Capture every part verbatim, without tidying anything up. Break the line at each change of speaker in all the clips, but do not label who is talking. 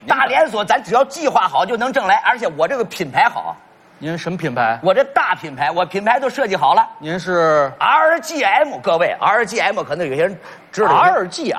大连锁咱只要计划好就能挣来，而且我这个品牌好。
您什么品牌？
我这大品牌，我品牌都设计好了。
您是
R G M， 各位 R G M 可能有些人知道。
R G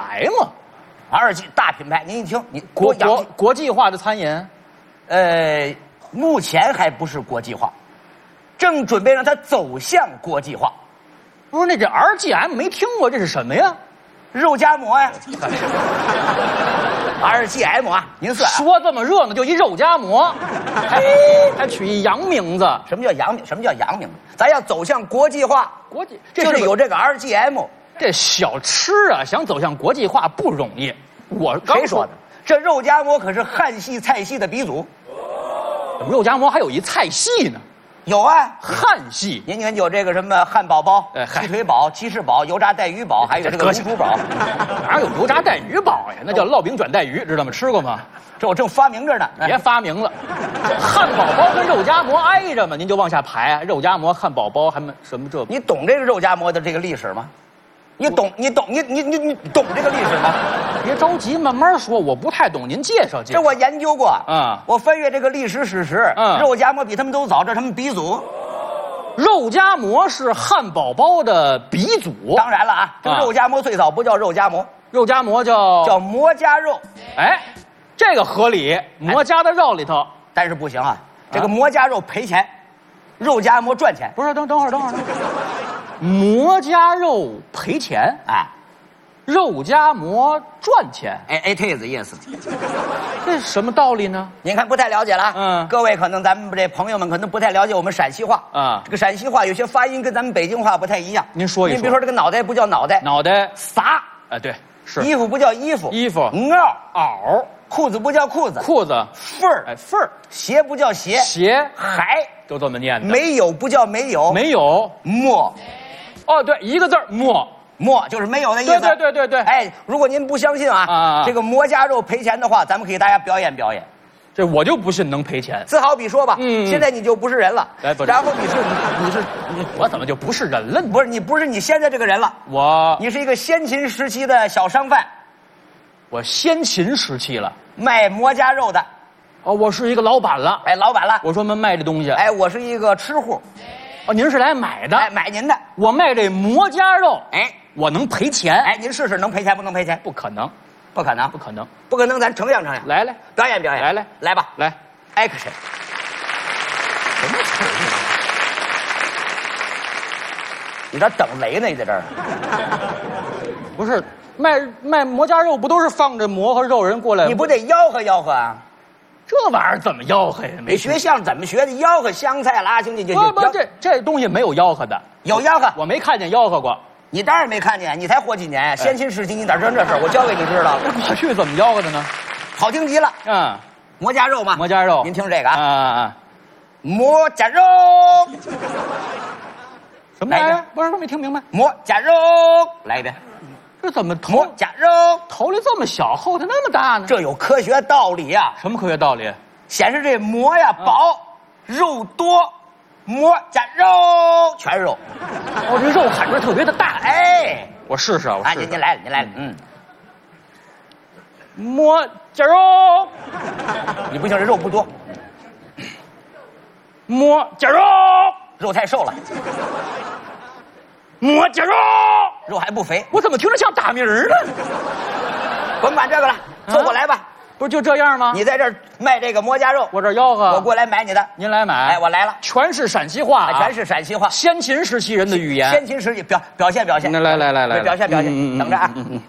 M，R
G 大品牌，您一听，你
国国国际化的餐饮，
呃，目前还不是国际化，正准备让它走向国际化。
不是那这 R G M 没听过，这是什么呀？
肉夹馍呀。R G M 啊，您算、啊、
说这么热闹，就一肉夹馍，还还取一洋名字。
什么叫洋名？什么叫洋名？咱要走向国际化，
国际
这是有这个 R G M。
这小吃啊，想走向国际化不容易。我刚
谁说的？这肉夹馍可是汉系菜系的鼻祖。
怎么肉夹馍还有一菜系呢？
有啊，
汉系。
您看有这个什么汉堡包、
哎、
鸡腿堡、鸡翅堡、油炸带鱼堡，还有这个卤煮堡。
哪有油炸带鱼堡呀？那叫烙饼卷带鱼，知道吗？吃过吗？
这我正发明着呢。
别发明了，汉堡包跟肉夹馍挨着嘛，您就往下排，肉夹馍、汉堡包还没什么这。
你懂这个肉夹馍的这个历史吗？你懂？你懂？你你你你懂这个历史吗？
别着急，慢慢说，我不太懂，您介绍介绍。
这我研究过，
嗯，
我翻阅这个历史史实，嗯，肉夹馍比他们都早，这是他们鼻祖。
肉夹馍是汉堡包的鼻祖。
当然了啊，这个肉夹馍最早不叫肉夹馍，
肉夹馍叫
叫馍夹肉。
哎，这个合理，馍夹的肉里头，
但是不行啊，这个馍夹肉赔钱，肉夹馍赚钱。
不是，等等会儿，等会儿，馍夹肉赔钱
啊，
肉夹馍赚钱。
哎，it is yes。
这是什么道理呢？
您看不太了解了。
嗯，
各位可能咱们这朋友们可能不太了解我们陕西话
啊。
这个陕西话有些发音跟咱们北京话不太一样。
您说一说。
您比如说这个脑袋不叫脑袋，
脑袋
撒。
哎，对，是。
衣服不叫衣服，
衣服。
袄
袄。
裤子不叫裤子，
裤子。
份儿，
哎，份儿。
鞋不叫鞋，
鞋。
海
都这么念的。
没有不叫没有，
没有。
没。
哦，对，一个字儿没。
没就是没有的意思。
对对对对对。
哎，如果您不相信啊，啊这个馍夹肉赔钱的话，咱们可以大家表演表演。
这我就不信能赔钱。
自好比说吧，
嗯，
现在你就不是人了，
哎，不是，
然后你是你你是你，
我怎么就不是人了？
不是你不是你现在这个人了，
我
你是一个先秦时期的小商贩。
我先秦时期了，
卖馍夹肉的。
哦，我是一个老板了。
哎，老板了。
我专门卖这东西。
哎，我是一个吃户。
哦，您是来买的？
哎，买您的。
我卖这馍夹肉，
哎，
我能赔钱？
哎，您试试能赔钱不能赔钱？
不可能，
不可能，
不可能，
不可能，咱呈现呈现。
来来，
表演表演，
来来
来吧，
来
，action。什么词？你这等雷呢？你在这儿？
不是卖卖馍夹肉，不都是放着馍和肉人过来？
你不得吆喝吆喝啊？
这玩意儿怎么吆喝呀？
没学相声怎么学的？吆喝香菜拉兄弟就
不不，这这东西没有吆喝的，
有吆喝，
我没看见吆喝过。
你当然没看见，你才活几年？先秦时期你哪知道这事儿？我教给你知道。
过去怎么吆喝的呢？
好听极了。
嗯，
馍夹肉嘛，
馍夹肉。
您听这个啊
啊啊！
馍夹肉。
什么来着？不是，我没听明白。
馍夹肉，来一遍。
这怎么头
馍夹肉
头里这么小，后头那么大呢？
这有科学道理呀、啊。
什么科学道理？
显示这馍呀薄，嗯、肉多，馍夹肉全是肉。
哦，这肉感觉特别的大。
哎，
我试试啊，我试试。
哎，您您来了，您来了，嗯。
馍夹肉，
你不行，这肉不多。
馍夹肉，
肉太瘦了。
馍夹肉，
肉还不肥。
我怎么听着像打鸣呢？
甭管这个了，凑过来吧。
啊不是就这样吗？
你在这儿卖这个馍夹肉，
我这吆喝，
我过来买你的。
您来买，
哎，我来了，
全是陕西话、啊，
全是陕西话，
先秦时期人的语言，
先秦时期表表现表现。
来来来来来，
表现表现，嗯、等着啊。嗯嗯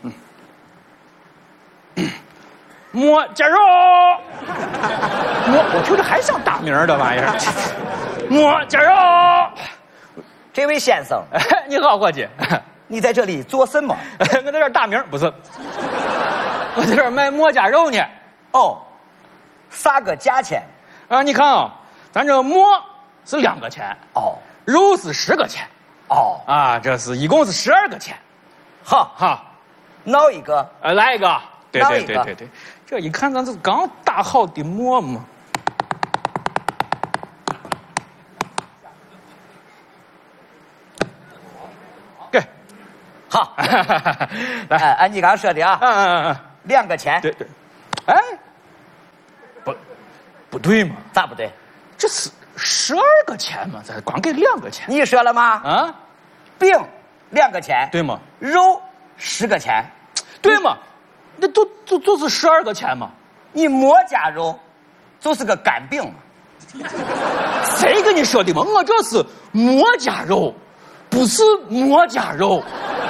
嗯馍夹肉，馍，我听着还像打鸣这玩意儿。馍夹肉，
这位先生，
你好，伙计，
你在这里做什么？
我在这儿打鸣，不是，我在这儿卖馍夹肉呢。
哦，啥个价钱？
啊，你看啊、哦，咱这馍是两个钱，
哦，
肉是十个钱，
哦，
啊，这是一共是十二个钱，
哈
哈，
闹一个，
呃，来一个，对
闹一个
对对对对，这一看咱这刚打好的馍嘛。对，
好，
来，
哎，按你刚说的啊，
嗯嗯嗯，
两个钱，
对对，哎， 不对嘛？
咋不对？
这是十二个钱嘛，咱光给两个钱。
你说了吗？
啊，
饼两个钱，
对吗？
肉十个钱，
对吗？那都就就是十二个钱嘛。
你馍加肉，就是个干饼嘛。
谁跟你说的嘛？我这是馍夹肉，不是馍夹肉，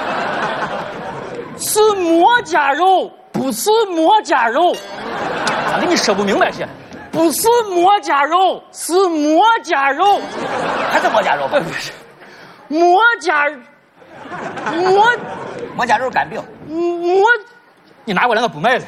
是馍夹肉，不是馍夹肉。咋给你说不明白些？不是馍夹肉，是馍夹肉，
还是馍加肉吧？
不是馍夹馍
馍加肉干饼。
馍，你拿过来我不卖了。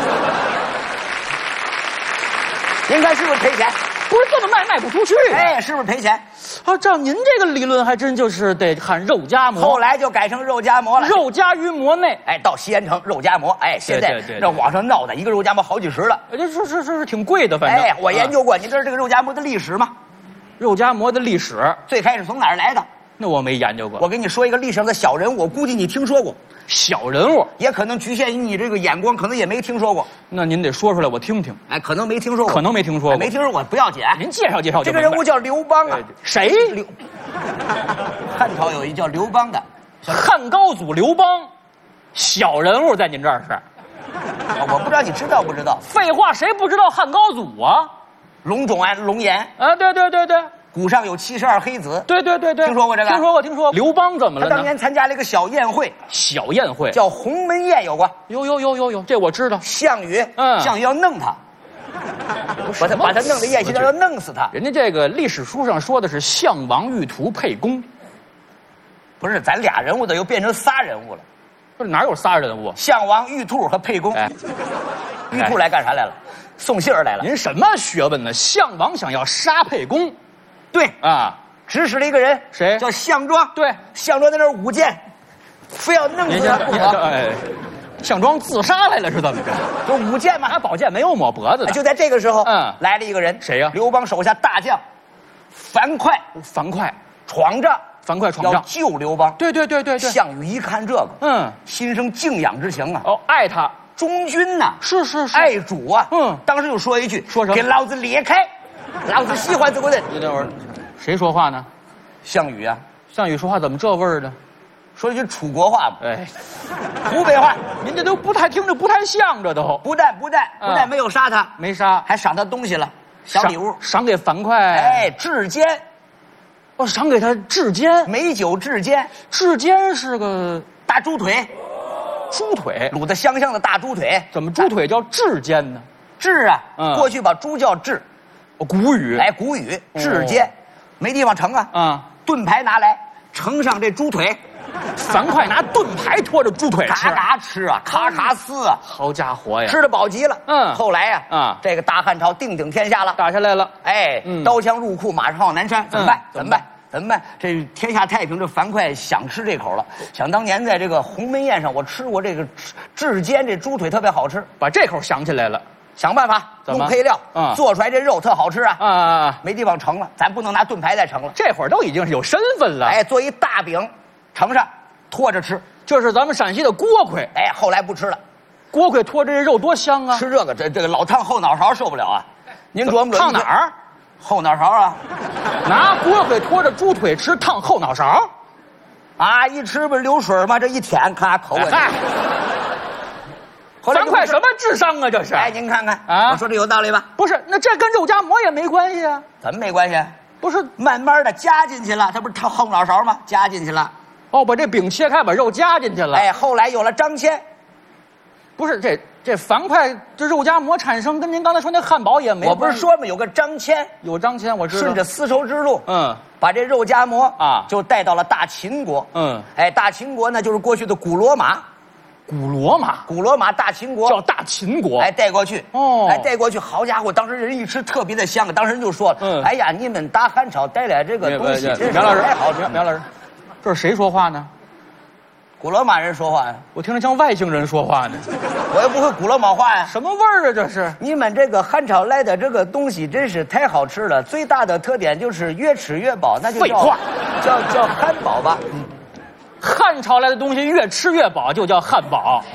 您看是不是赔钱？
不是这么卖卖不出去。
哎，是不是赔钱？
啊，照您这个理论，还真就是得喊肉夹馍。
后来就改成肉夹馍了。
肉夹于馍内。
哎，到西安城肉夹馍。哎，现在
对对对对
这网上闹的一个肉夹馍好几十了。
这是是是是挺贵的，反正。
哎，我研究
啊
过，你知道这个肉夹馍的历史吗？
肉夹馍的历史，
最开始从哪儿来的？
那我没研究过。
我给你说一个历史上的小人物，我估计你听说过，
小人物，
也可能局限于你这个眼光，可能也没听说过。
那您得说出来，我听听。
哎，可能没听说过，
可能没听说过
哎没听说过不要紧。
您介绍介绍就
这
明白。
个人物叫刘邦啊
哎，谁？
刘。汉朝有一叫刘邦的，
汉高祖刘邦，小人物在您这儿是？
啊我不知道你知道不知道？
废话，谁不知道汉高祖啊？
龙种啊，龙颜，
啊，对对对对
骨上有七十二黑子。
对对对对，
听说过这个
听说过听说过。刘邦怎么
他当
了呢？
年参加了一个小宴会，
小宴会，
叫鸿门宴，有过。
有有有有有，这我知道。
项羽，
嗯
项羽要弄他，把他把他弄到宴席上要弄死他。
人家这个历史书上说的是项王玉图沛公，
不是，咱俩人物的又变成仨人物了，
不是哪有仨人物？
项王、玉兔和沛公。
哎，
玉兔来干啥来了？送信儿来了。
您什么学问呢？项王想要杀沛公，
对，
啊，
指使了一个人，
谁
叫项庄。
对，
项庄在那儿舞剑，非要弄
您
死他不
这您这
可。
哎，项庄自杀来了是怎么着？
就舞剑嘛。
拿宝剑没有抹脖子的，
就在这个时候，
嗯
来了一个人，
谁呀
刘邦手下大将樊哙
樊哙，
闯帐，
樊哙闯
要
帐。
救刘邦。
对对对对对，
项羽一看这个，
嗯，
心生敬仰之情啊。
哦，爱他，
忠君呐，
是是是，
爱主啊。
嗯
当时就说一句：“
说什么
给老子裂开，老子喜欢这个人。
你等会儿，谁说话呢？”
项羽啊，
项羽说话怎么这味儿呢？
说一句楚国话嘛，
哎，
湖北话。
您这都不太听着不太像，这都
不但不但不但没有杀他，
没杀，
还赏他东西了，小礼物。
赏赏给樊哙，
哎，至坚，
哦，赏给他至坚，
美酒至坚，
至坚是个
大猪腿，
猪腿，
卤的香香的大猪腿。
怎么猪腿叫至坚呢？
至啊，
嗯
过去把猪叫至，
哦，古语，
哎，古语至坚，没地方盛啊，
啊，
盾牌拿来盛上这猪腿，
樊哙拿盾牌拖着猪腿吃，
咔咔吃啊，咔咔撕啊，
好家伙呀，
吃的饱极了。
嗯
后来呀，
啊
这个大汉朝定鼎天下了，
打下来了，
哎，
嗯
刀枪入库，马上往南山，怎么办？
嗯
怎么办？怎么办？这天下太平，这樊哙想吃这口了。想当年在这个鸿门宴上，我吃过这个至坚这猪腿，特别好吃。
把这口想起来了，
想办法
怎么
弄配料，
嗯
做出来这肉特好吃啊。
啊，
没地方盛了，咱不能拿盾牌再盛了。
这会儿都已经是有身份了，
哎，做一大饼，盛上，拖着吃。
就是咱们陕西的锅盔，
哎，后来不吃了，
锅盔拖着这肉多香啊！
吃这个这这个老烫后脑勺受不了啊。您琢磨琢磨
烫哪儿？
后脑勺啊，
拿锅盔拖着猪腿吃，烫后脑勺？
啊，一吃不是流水吗？这一舔，咔口吻。
嗨，
后来就不吃
樊哙什么智商啊？这是？
哎，您看看
啊
我说这有道理吧？
不是，那这跟肉夹馍也没关系啊。
怎么没关系？
不是，
慢慢的加进去了，它不是烫后脑勺吗？加进去了。
哦，把这饼切开，把肉夹进去了。
哎，后来有了张骞，
不是，这这樊哙这肉夹馍产生跟您刚才说那汉堡也没
我不
关系。
是说吗？有个张骞，
有张骞，我知道。
顺着丝绸之路，
嗯
把这肉夹馍
啊
就带到了大秦国。
嗯，
哎，大秦国呢，就是过去的古罗马，
古罗马
古罗马大秦国
叫大秦国。
哎，带过去
哦
哎，带过去，好家伙，当时人一吃特别的香，当时人就说了，
嗯
哎呀，你们大汉朝带来这个东西真是
苗老师，
太好吃。
苗老师，这是谁说话呢？
古罗马人说话呀，
我听着像外星人说话呢。
我又不会古罗马话呀。
什么味儿啊？这是？
你们这个汉朝来的这个东西真是太好吃了，最大的特点就是越吃越饱，那就叫
废话
叫叫汉堡吧。
汉朝来的东西越吃越饱，就叫汉堡。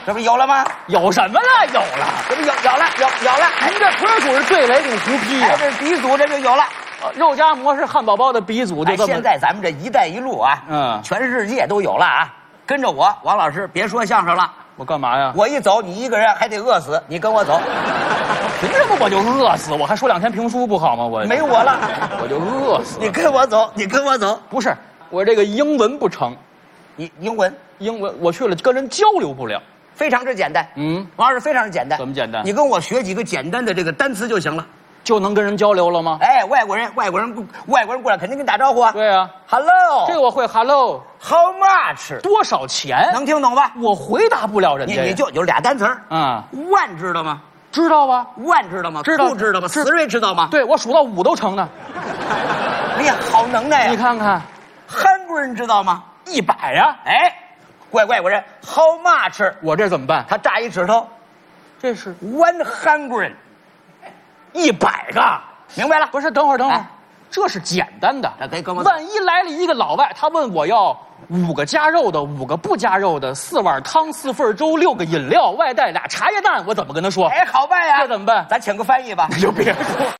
这不有了吗？
有什么了？有了，
这不有有了有有了？
您这纯属是对雷公胡批
哎，
呀！
这鼻祖这就有了。
呃肉夹馍是汉堡包的鼻祖，就
哎，
这么。
现在咱们这一带一路啊，
嗯
全世界都有了啊。跟着我，王老师，别说相声了，
我干嘛呀？
我一走，你一个人还得饿死。你跟我走，
凭什么我就饿死？我还说两天评书不好吗？我
没我了，
我就饿死。
你跟我走，你跟我走。
不是我这个英文不成，
你英文
英文我去了跟人交流不了。
非常之简单，
嗯，
王老师非常之简单。
怎么简单
你跟我学几个简单的这个单词就行了。
就能跟人交流了吗？
哎，外国人，外国人，外国人过来肯定跟你打招呼啊。
对啊，
，Hello，
这个我会。Hello，
How much？
多少钱？
能听懂吧？
我回答不了人
你
家呀。
你就有俩单词儿，
啊，
万知道吗？
知道吧？
万知道吗？
知道
不知道吗？
知
死瑞知道吗？
对，我数到五都成呢。
哎呀，好能耐呀！
你看看，
韩国人知道吗？
一百呀，
哎，怪外国人 How much？
我这怎么办？
他炸一指头
这是
，one hundred，
一百个。
明白了？
不是，等会儿，等会儿
哎，
这是简单的。
那可以跟我走
万一来了一个老外，他问我要五个加肉的，五个不加肉的，四碗汤，四份粥，六个饮料，外带俩茶叶蛋，我怎么跟他说？
哎，好办呀！
这怎么办？
咱请个翻译吧。
你就别说。